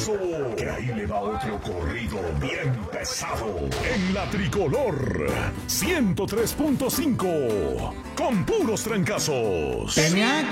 eso, que ahí le va otro corrido bien pesado. En la Tricolor 103.5, con puros trancazos.